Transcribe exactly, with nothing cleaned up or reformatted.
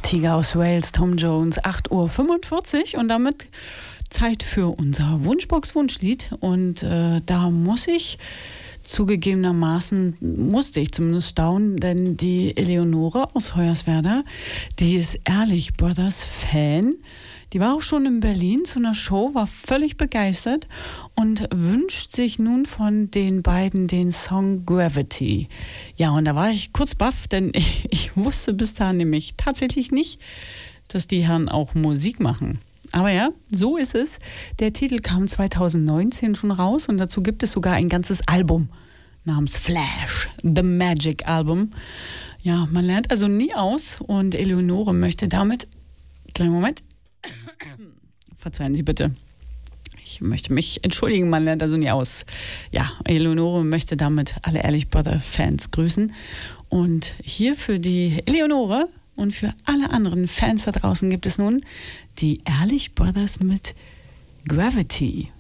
Tiger aus Wales, Tom Jones, acht Uhr fünfundvierzig und damit Zeit für unser Wunschbox-Wunschlied. Und äh, da muss ich zugegebenermaßen, musste ich zumindest staunen, denn die Eleonore aus Hoyerswerda, die ist Ehrlich Brothers Fan. Die war auch schon in Berlin zu einer Show, war völlig begeistert und wünscht sich nun von den beiden den Song Gravity. Ja, und da war ich kurz baff, denn ich, ich wusste bis dahin nämlich tatsächlich nicht, dass die Herren auch Musik machen. Aber ja, so ist es. Der Titel kam zweitausendneunzehn schon raus und dazu gibt es sogar ein ganzes Album namens Flash, The Magic Album. Ja, man lernt also nie aus und Eleonore möchte damit, kleinen Moment, verzeihen Sie bitte. Ich möchte mich entschuldigen, man lernt also nie aus. Ja, Eleonore möchte damit alle Ehrlich Brother Fans grüßen. Und hier für die Eleonore und für alle anderen Fans da draußen gibt es nun die Ehrlich Brothers mit Gravity.